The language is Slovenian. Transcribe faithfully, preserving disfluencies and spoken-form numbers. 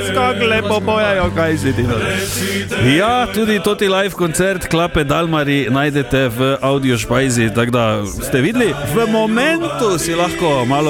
kako lepo bojajo, kaj si ti. Ja, tudi toti live koncert Klape Dalmari najdete v audio špajzi, tako da ste videli, v momentu si lahko malo